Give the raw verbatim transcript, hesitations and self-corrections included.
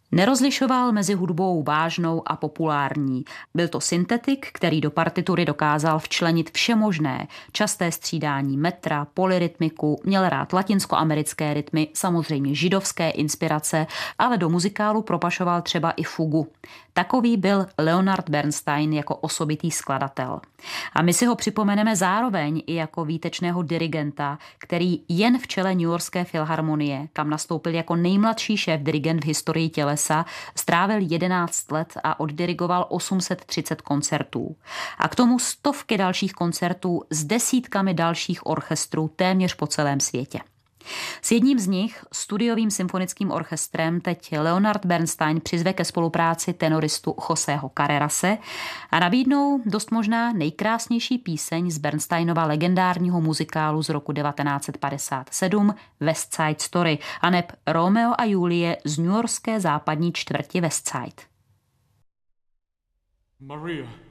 Nerozlišoval mezi hudbou vážnou a populární. Byl to syntetik, který do partitury dokázal včlenit všemožné, časté střídání metra, polyrytmiku, měl rád latinskoamerické rytmy, samozřejmě židovské inspirace, ale do muzikálu propašoval třeba i fugu. Takový byl Leonard Bernstein jako osobitý skladatel. A my si ho připomeneme zároveň i jako výtečného dirigenta, který jen v čele Newyorské filharmonie, kam nastoupil jako nejmladší šéf dirigent v historii tělesa, strávil jedenáct let a oddirigoval osm set třicet koncertů. A k tomu stovky dalších koncertů s desítkami dalších orchestrů téměř po celém světě. S jedním z nich, studiovým symfonickým orchestrem, teď Leonard Bernstein přizve ke spolupráci tenoristu Joseho Carrerase a nabídnou dost možná nejkrásnější píseň z Bernsteinova legendárního muzikálu z roku devatenáct set padesát sedm West Side Story, aneb Romeo a Julie z newyorské západní čtvrti West Side. Maria.